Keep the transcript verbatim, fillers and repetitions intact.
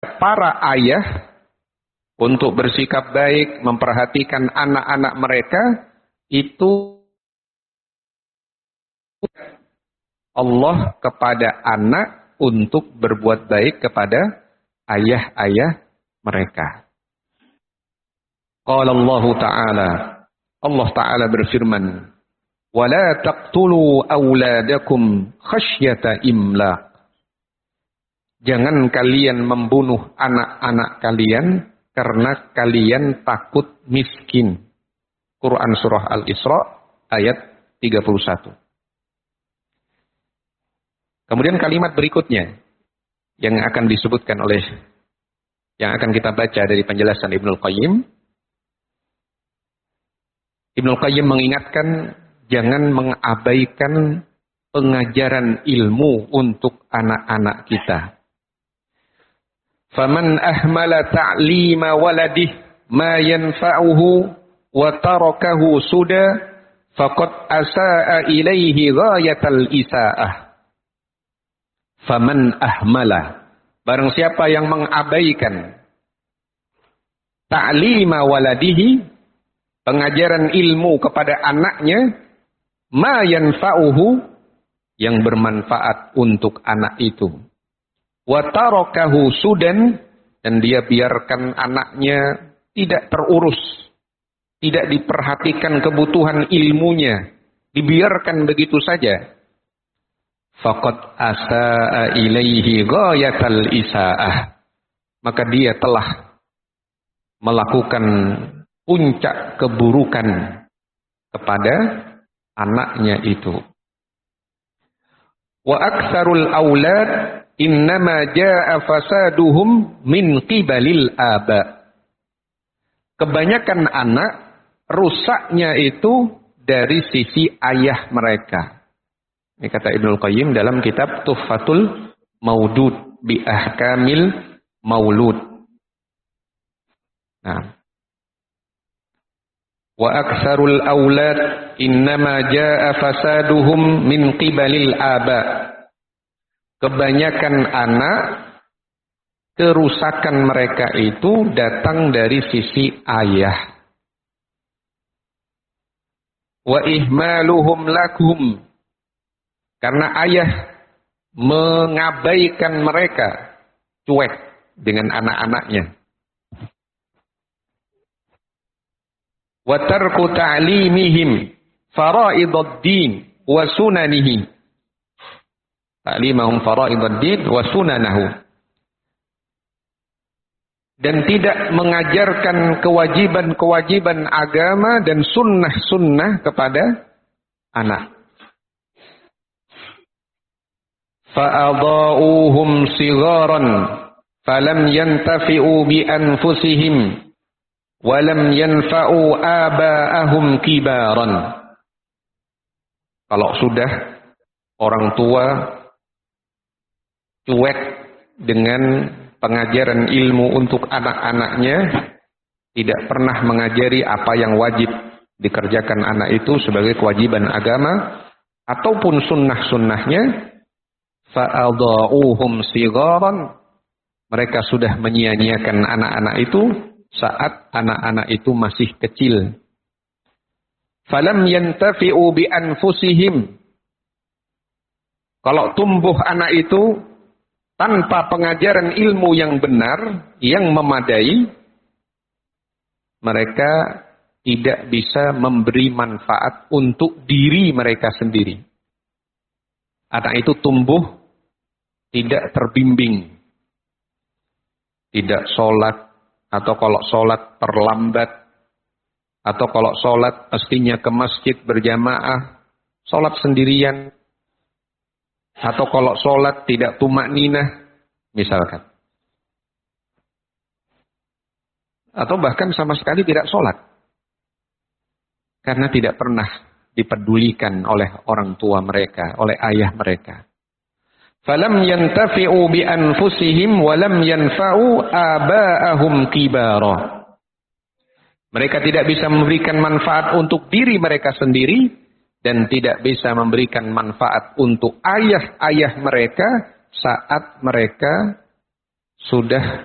para ayah untuk bersikap baik, memperhatikan anak-anak mereka, itu Allah kepada anak untuk berbuat baik kepada ayah-ayah mereka. Qala Allah Ta'ala, Allah Ta'ala berfirman, وَلَا تَقْتُلُوا أَوْلَادَكُمْ خَشْيَةَ إِمْلَاقٍ. Jangan kalian membunuh anak-anak kalian karena kalian takut miskin. Quran Surah Al-Isra ayat tiga puluh satu. Kemudian kalimat berikutnya yang akan disebutkan oleh, yang akan kita baca dari penjelasan Ibnul Qayyim. Ibnul Qayyim mengingatkan, jangan mengabaikan pengajaran ilmu untuk anak-anak kita. Faman ahmala ta'lima waladih ma yanfa'uhu wa tarakahu suda faqad asa'a ilaihi ghayatal isaa'ah. Faman ahmala, barang siapa yang mengabaikan ta'lima waladihi, pengajaran ilmu kepada anaknya, ma yanfa'uhu, yang bermanfaat untuk anak itu, wa tarakahu sudan, dan dia biarkan anaknya tidak terurus, tidak diperhatikan kebutuhan ilmunya, dibiarkan begitu saja, faqad asa'a ilaihi ghayatal isaa'ah, maka dia telah melakukan puncak keburukan kepada anaknya itu. Wa aktsarul aulad innama jaa fasaduhum min qibalil aba. Kebanyakan anak rusaknya itu dari sisi ayah mereka. Ini kata Ibnul Qayyim dalam kitab Tuhfatul Maudud bi Ahkamil Maulud. Nah, wa aktsarul aulad innama jaa fasaduhum min qibalil aba. Kebanyakan anak, kerusakan mereka itu datang dari sisi ayah. Wa ihmaluhum lakum, karena ayah mengabaikan mereka, cuek dengan anak-anaknya. Wa tarku ta'limihim fara'iduddin wa sunanihi. Ta'limahum fara'iduddin wa sunanahu. Dan tidak mengajarkan kewajiban-kewajiban agama dan sunnah-sunnah kepada anak. Fa'adha'uhum sigharan falam yantafi'u bi anfusihim walam yanfa'u aba'ahum kibaran. Kalau sudah orang tua cuek dengan pengajaran ilmu untuk anak-anaknya, tidak pernah mengajari apa yang wajib dikerjakan anak itu sebagai kewajiban agama ataupun sunnah-sunnahnya, fa'adha'uhum sigharan, mereka sudah menyia-nyiakan anak-anak itu saat anak-anak itu masih kecil. Falam yantafi'u bi anfusihim, kalau tumbuh anak itu tanpa pengajaran ilmu yang benar, yang memadai, mereka tidak bisa memberi manfaat untuk diri mereka sendiri. Anak itu tumbuh tidak terbimbing, tidak sholat, atau kalau sholat terlambat, atau kalau sholat mestinya ke masjid berjamaah, sholat sendirian, atau kalau sholat tidak tumakninah, misalkan. Atau bahkan sama sekali tidak sholat. Karena tidak pernah dipedulikan oleh orang tua mereka, oleh ayah mereka. Falam yantafi'u bi anfusihim walam yanfa'u aba'ahum kibara. Mereka tidak bisa memberikan manfaat untuk diri mereka sendiri dan tidak bisa memberikan manfaat untuk ayah-ayah mereka saat mereka sudah